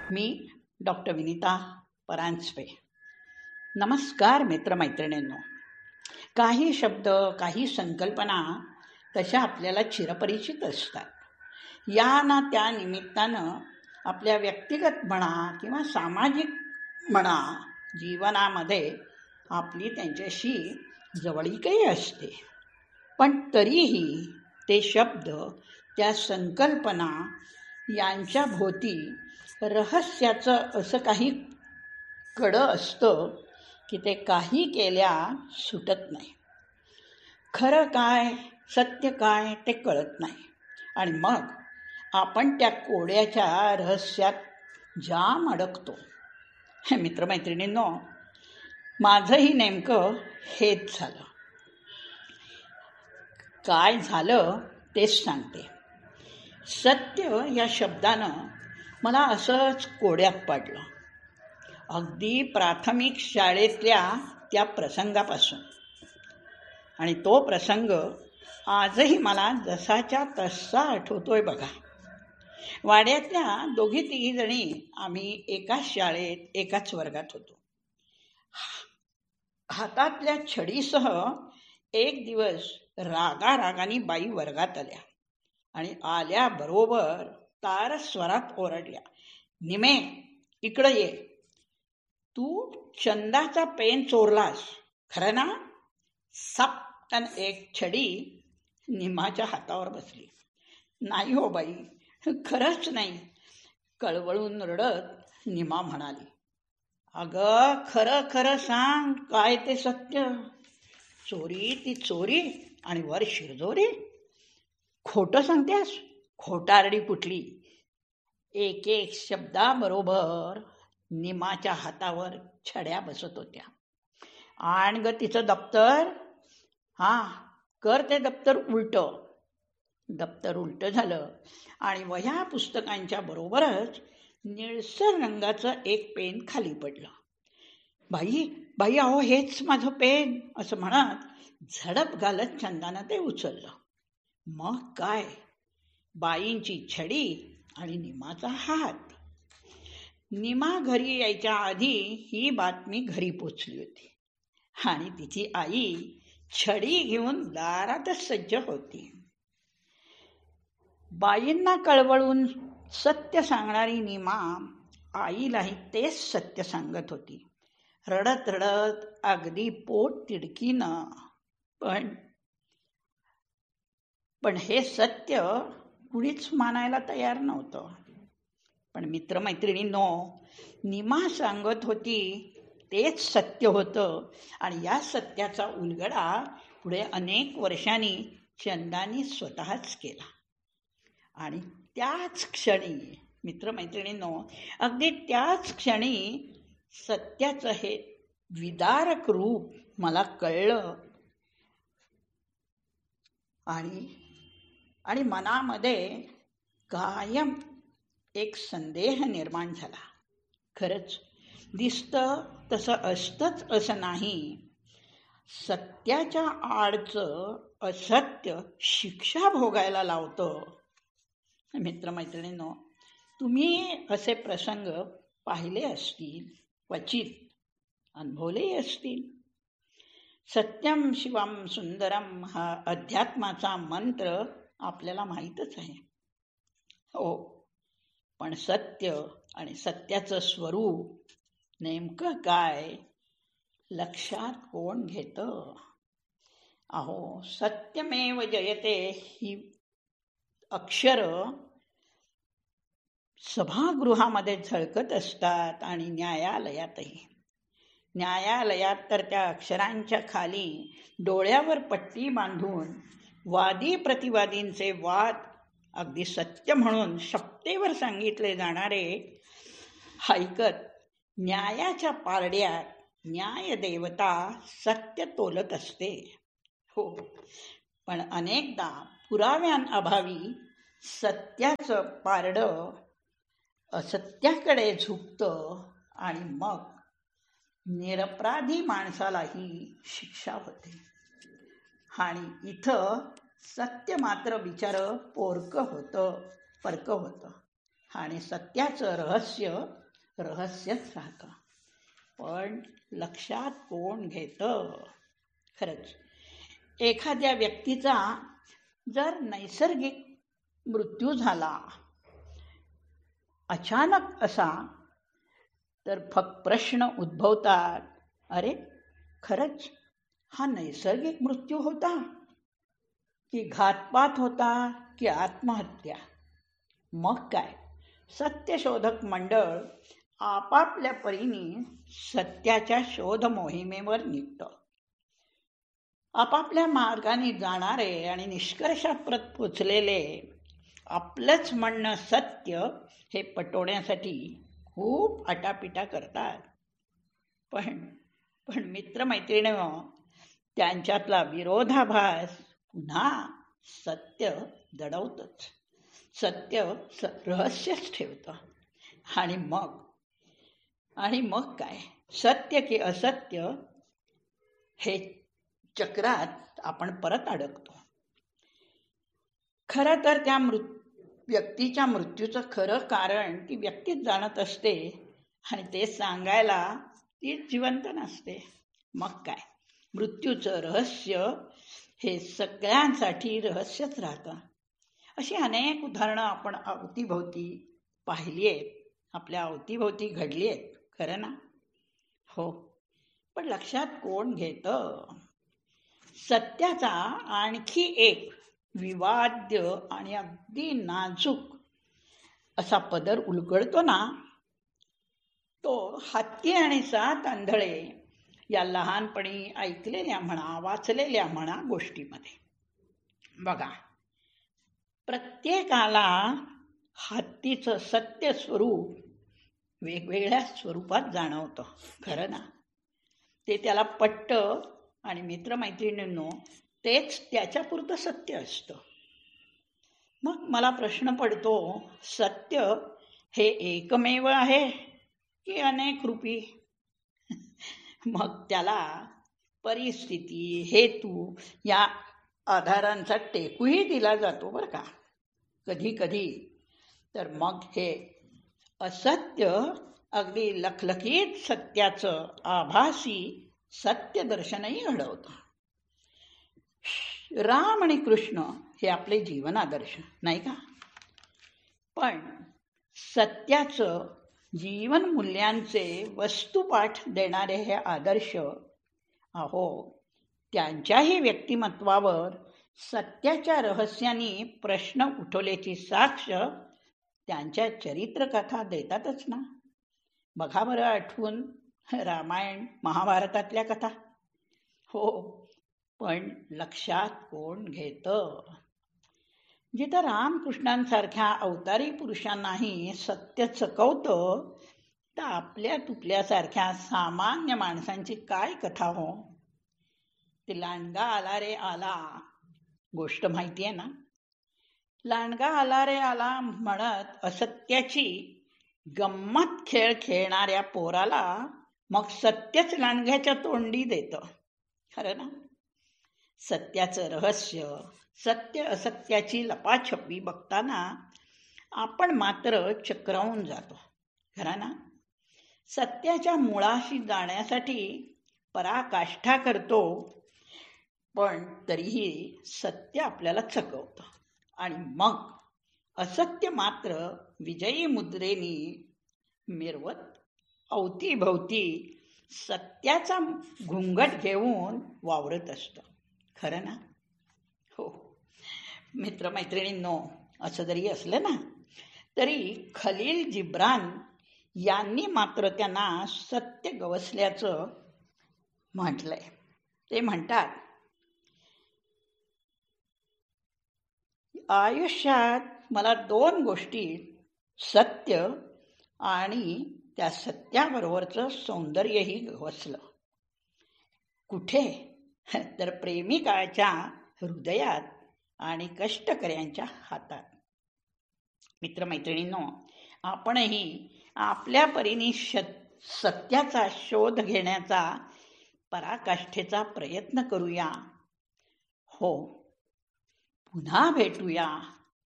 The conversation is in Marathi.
मी डॉक्टर विनीता परांजपे. नमस्कार मित्रमैत्रिणींनो. काही शब्द, काही संकल्पना तशा आपल्याला चिरपरिचित असतात. या ना त्या निमित्तानं आपल्या व्यक्तिगत म्हणा किंवा सामाजिक म्हणा जीवनामध्ये आपली त्यांच्याशी जवळीकही असते. पण तरीही ते शब्द, त्या संकल्पना यांच्या भोवती रहस्याचं असं काही कडं असतं की ते काही केल्या सुटत नाही. खरं काय, सत्य काय ते कळत नाही. आणि मग आपण त्या कोड्याच्या रहस्यात जाम अडकतो. मित्रमैत्रिणींनो, माझंही नेमकं हेच झालं. काय झालं तेच सांगते. सत्य या शब्दानं मला असंच कोड्यात पाडलं. अगदी प्राथमिक शाळेतल्या त्या प्रसंगापासून. आणि तो प्रसंग आजही मला जसाच्या तसा आठवतोय बघा. वाड्यातल्या दोघी तिघी जणी आम्ही एकाच शाळेत एकाच वर्गात होतो. हातातल्या छडीसह एक दिवस रागारागाने बाई वर्गात आल्या आणि आल्याबरोबर तारस्वरात ओरडल्या, निमे इकडं ये, तू चंदाचा पेन चोरलास खरं ना? सपकन एक छडी निमाच्या हातावर बसली. नाही हो बाई, खरंच नाही, कळवळून रडत निमा म्हणाली. अगं खरं खरं सांग, काय ते सत्य? चोरी ती चोरी आणि वर शिरजोरी? खोटं सांगतेस? खोटारडी कुठली? एक एक शब्दाबरोबर निमाच्या हातावर छड्या बसत होत्या. आण ग तिचं दप्तर, कर ते दप्तर उलट. दप्तर उलट झालं आणि वह्या पुस्तकांच्या बरोबरच निळसर रंगाचं एक पेन खाली पडलं. बाई बाई, अहो हेच माझं पेन, असं म्हणत झडप घालत चंदानं ते उचललं. मग काय, बाईंची छडी आणि निमाचा हात. निमा घरी यायच्या आधी ही बातमी घरी पोचली होती आणि तिची आई छडी घेऊन दारातच सज्ज होती. बाईंना कळवळून सत्य सांगणारी निमा आईलाही तेच सत्य सांगत होती, रडत रडत, अगदी पोट तिडकीनं. पण हे सत्य कुणीच मानायला तयार नव्हतं. पण मित्रमैत्रिणींनो, निमा सांगत होती तेच सत्य होतं. आणि या सत्याचा उलगडा पुढे अनेक वर्षांनी चंदानी स्वतःच केला. आणि त्याच क्षणी मित्रमैत्रिणींनो, अगदी त्याच क्षणी सत्याचं हे विदारक रूप मला कळलं. आणि मनामध्ये कायम एक संदेह निर्माण झाला. खरंच दिसतं तसं असतंच असं नाही. सत्याच्या आडचं असत्य शिक्षा भोगायला लावतं. मित्रमैत्रिणींनो, तुम्ही असे प्रसंग पाहिले असतील, क्वचित अनुभवलेही असतील. सत्यम शिवम सुंदरम हा अध्यात्माचा मंत्र आपल्याला माहीतच आहे. हो, पण सत्य आणि सत्याचं स्वरूप नेमकं काय लक्षात कोण घेतं? अहो, सत्यमेव जयते ही अक्षरं सभागृहामध्ये झळकत असतात आणि न्यायालयातही. न्यायालयात तर त्या अक्षरांच्या खाली डोळ्यावर पट्टी बांधून वादी प्रतिवादींचे वाद अगदी सत्य म्हणून शपथेवर सांगितले जाणारे ऐकत न्यायाच्या पारड्यात न्यायदेवता सत्य तोलत असते. हो, पण अनेकदा पुराव्यांअभावी सत्याचं पारडं असत्याकडे झुकतं आणि मग निरपराधी माणसालाही शिक्षा होते. आणि इथं सत्य मात्र बिचारं परकं होतं. आणि सत्याचं रहस्य रहस्यच राहतं. पण लक्षात कोण घेतं? खरंच एखाद्या व्यक्तीचा जर नैसर्गिक मृत्यू झाला अचानक असा, तर फक्त प्रश्न उद्भवतात, अरे खरंच हा नैसर्गिक मृत्यू होता की घातपात होता की आत्महत्या? मग काय, सत्यशोधक मंडळ आपापल्या परीने सत्याच्या शोध मोहिमेवर निघतं. आपापल्या मार्गाने जाणारे आणि निष्कर्षाप्रत पोचलेले आपलंच म्हणणं सत्य हे पटवण्यासाठी खूप आटापिटा करतात. पण मित्रमैत्रिणींनो, त्यांच्यातला विरोधाभास पुन्हा सत्य दडवतच. सत्य रहस्यच ठेवतं. आणि मग काय, सत्य की असत्य हे चक्रात आपण परत अडकतो. खरं तर त्या व्यक्तीच्या मृत्यूचं खरं कारण ती व्यक्तीच जाणत असते आणि ते सांगायला ती जिवंत नसते. मग काय, मृत्यूचं रहस्य हे सगळ्यांसाठी रहस्यच राहतं. अशी अनेक उदाहरणं आपण अवतीभोवती पाहिली आहेत, आपल्या अवतीभोवती घडली आहेत. खरं ना? हो, पण लक्षात कोण घेतं? सत्याचा आणखी एक विवाद्य आणि अगदी नाजूक असा पदर उलगडतो ना, तो हत्ती आणि 7 आंधळे या लहानपणी ऐकलेल्या म्हणा, वाचलेल्या म्हणा गोष्टीमध्ये. बघा, प्रत्येकाला हत्तीचं सत्य स्वरूप वेगवेगळ्या स्वरूपात जाणवतं. खरं ना? ते त्याला पटतं आणि मित्रमैत्रिणींनो, तेच त्याच्यापुरतं सत्य असतं. मग मला प्रश्न पडतो, सत्य हे एकमेव आहे की अनेक रूपी? मग त्याला परिस्थिती, हेतू या आधारांचा टेकूही दिला जातो बरं का, कधी कधी. तर मग हे असत्य अगदी लखलखीत सत्याचं आभासी सत्य दर्शनही घडवतं. राम आणि कृष्ण हे आपले जीवन आदर्श नाही का? पण सत्याचं जीवन मूल्यांचे वस्तुपाठ देणारे हे आदर्श, अहो, त्यांच्याही व्यक्तिमत्वावर सत्याच्या रहस्याने प्रश्न उठवल्याची साक्ष त्यांच्या चरित्रकथा देतातच ना. बघा बरं आठवून रामायण महाभारतातल्या कथा. हो, पण लक्षात कोण घेतं? जिथं रामकृष्णांसारख्या अवतारी पुरुषांनाही सत्य चकवतं, तर आपल्या तुपल्यासारख्या सामान्य माणसांची काय कथा हो? ते लांडगा आला रे आला गोष्ट माहिती आहे ना? लांडगा आला रे आला म्हणत असत्याची गंमत खेळ खेळणाऱ्या पोराला मग सत्यच लांडग्याच्या तोंडी देतं. खरं ना? सत्याचं रहस्य, सत्य असत्याची लपाछपी बघताना आपण मात्र चक्रावून जातो. खरं ना? सत्याच्या मुळाशी जाण्यासाठी पराकाष्ठा करतो, पण तरीही सत्य आपल्याला चकवतं आणि मग असत्य मात्र विजयी मुद्रेनी मिरवत अवतीभवती सत्याचा घुंगट घेऊन वावरत असतं. खरं ना? हो, मित्रमैत्रिणींनो, असं जरी असलं ना, तरी खलील जिब्रान यांनी मात्र त्यांना सत्य गवसल्याचं म्हटलंय. ते म्हणतात, आयुष्यात मला 2 गोष्टी, सत्य आणि त्या सत्याबरोबरचं सौंदर्यही गवसलं. कुठे? तर प्रेमिकाच्या हृदयात आणि कष्टकऱ्यांच्या हातात. मित्रमैत्रिणींनो, आपणही आपल्या परीने सत्याचा शोध घेण्याचा पराकाष्ठेचा प्रयत्न करूया. हो, पुन्हा भेटूया